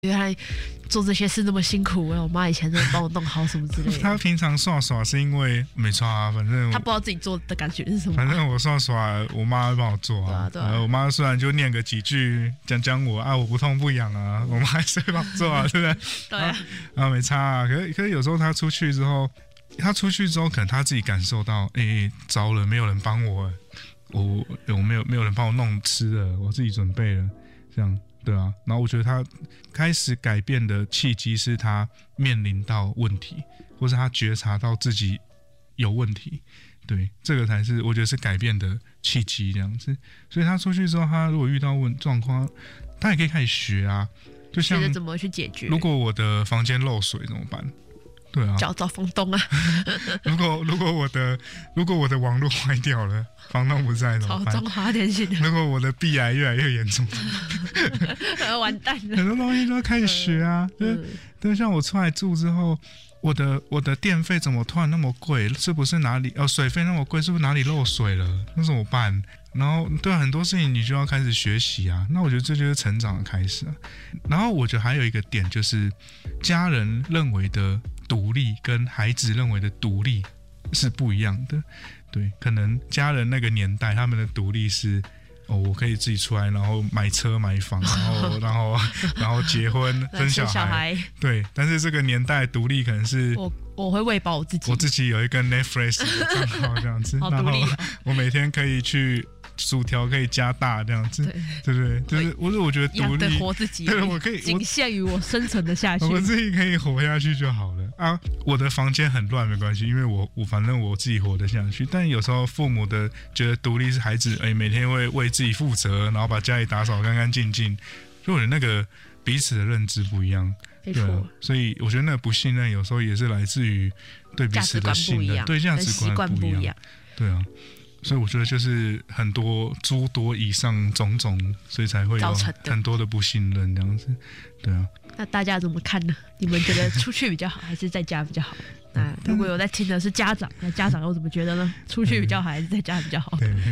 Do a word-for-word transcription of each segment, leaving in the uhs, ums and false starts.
原来做这些事那么辛苦，我妈以前在帮我弄好什么之类的。 他平常耍耍是因为没错啊，反正他不知道自己做的感觉是什么。 反正我耍耍，我妈会帮我做啊。对啊对啊，我妈虽然就念个几句，讲讲我啊，我不痛不痒啊，我妈还是会帮我做啊，对不对？ 对啊， 啊没差啊。可是可是有时候他出去之后，他出去之后，可能他自己感受到，哎、欸，糟了，没有人帮我，我我没有没有人帮我弄吃的，我自己准备了，这样。对啊，然后我觉得他开始改变的契机是他面临到问题，或是他觉察到自己有问题，对，这个才是我觉得是改变的契机这样子。所以他出去之后，他如果遇到问状况，他也可以开始学啊，就像学着怎么去解决。 如果我的房间漏水怎么办？对啊， 找找房东啊。 如果如果我的如果我的网络坏掉了，房东不在怎么办？ 超中华电信。 如果我的壁癌越来越严重， 完蛋了。 很多东西都要开始学啊。嗯，对，像我出来住之后，我的我的电费怎么突然那么贵？是不是哪里哦水费那么贵？是不是哪里漏水了？那怎么办？然后对、啊、很多事情你就要开始学习啊。那我觉得这就是成长的开始啊。然后我觉得还有一个点就是家人认为的独立跟孩子认为的独立是不一样的。对，可能家人那个年代他们的独立是哦，我可以自己出来，然后买车买房，然后然后然后结婚生小 孩, 小孩对，但是这个年代独立可能是我我会喂饱我自己， 我自己有一个 Netflix 的账号这样子， 好独立、哦、 然后我每天可以去薯条可以加大这样子，对对对，就是我我觉得独立活自己， 对，我可以仅限于我生存的下去， 我自己可以活下去就好了啊。我的房间很乱没关系，因为我我反正我自己活得下去。但有时候父母的觉得独立是孩子，哎，每天会为自己负责，然后把家里打扫干干净净，就我觉得那个彼此的认知不一样， 没错、啊。 所以我觉得那个不信任有时候也是来自于对彼此的信任，对价值观不一样，对啊。所以我觉得就是很多诸多以上种种，所以才会有很多的不信任这样子，对啊。 那大家怎么看呢？你们觉得出去比较好，还是在家比较好？那如果有在听的是家长，那家长又怎么觉得呢？出去比较好，还是在家比较好？ 对。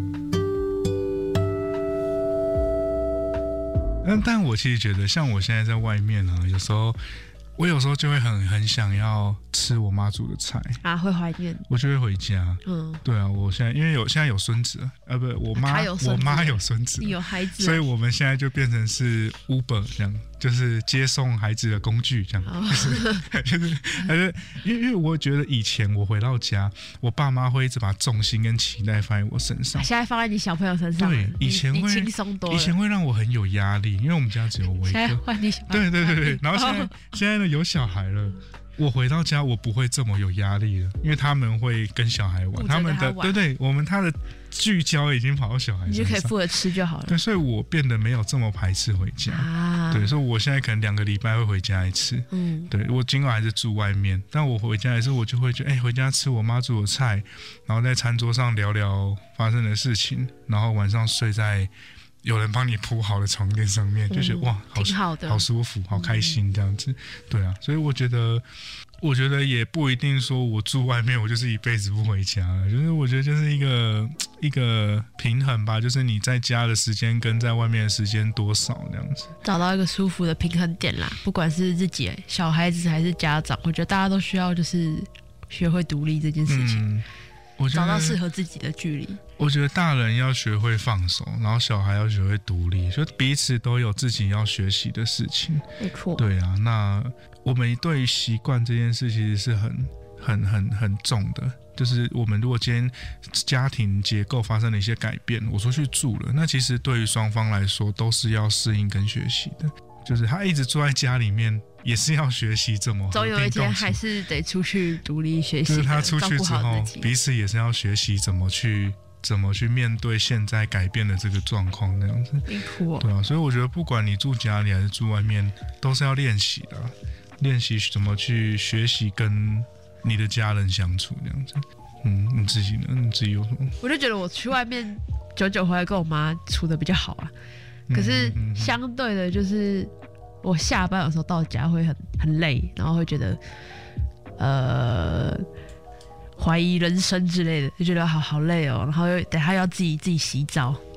嗯，但我其实觉得，像我现在在外面啊，有时候。我有时候就会很很想要吃我妈煮的菜啊， 会怀念。 我就会回家，嗯，对啊，我现在因为有现在有孙子了，呃，不，我妈我妈有孙子， 你有孩子， 所以我们现在就变成是 Uber 这样，就是接送孩子的工具这样，哦、就是就是还是因为因为我觉得以前我回到家，我爸妈会一直把重心跟期待放在我身上， 现在放在你小朋友身上， 对，以前会轻松多了， 以前会让我很有压力，因为我们家只有我一个， 现在换你小朋友， 对对对对，然后现在、哦、现在呢有小孩了。我回到家，我不会这么有压力了，因为他们会跟小孩玩，他们的对对，我们他的聚焦已经跑到小孩身上， 你就可以负责吃就好了。 对，所以我变得没有这么排斥回家。啊、对，所以我现在可能两个礼拜会回家一次。嗯，对我尽管还是住外面，但我回家也是，我就会觉得，哎、欸，回家吃我妈煮的菜，然后在餐桌上聊聊发生的事情，然后晚上睡在有人帮你铺好的床垫上面，就觉得、嗯、哇，好挺好的， 好舒服，好开心这样子。对啊，所以我觉得，我觉得也不一定说我住外面我就是一辈子不回家了，就是我觉得就是一个一个平衡吧，就是你在家的时间跟在外面的时间多少这样子， 找到一个舒服的平衡点啦。不管是自己小孩子还是家长，我觉得大家都需要就是学会独立这件事情。嗯，我觉得找到适合自己的距离。 我觉得大人要学会放手，然后小孩要学会独立，就彼此都有自己要学习的事情。 没错。 对啊，那我们对于习惯这件事其实是很很很很重的。就是我们如果今天家庭结构发生了一些改变，我出去住了，那其实对于双方来说都是要适应跟学习的。就是他一直住在家里面，也是要学习怎么总有一天还是得出去独立学习。 就是他出去之后，彼此也是要学习怎么去怎么去面对现在改变的这个状况那样子。 哦、 对啊，所以我觉得不管你住家里还是住外面，都是要练习的、啊，练习怎么去学习跟你的家人相处这样子。嗯，你自己呢？你自己有什么？ 我就觉得我去外面久久回来跟我妈处的比较好啊。可是相对的，就是我下班有时候到家会很很累，然后会觉得呃怀疑人生之类的，就觉得好好累哦。然后又等下要自己自己洗澡，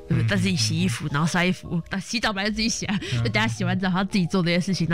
对不对？但自己洗衣服，然后晒衣服，但洗澡本来就自己洗啊，就等下洗完澡还要自己做这些事情。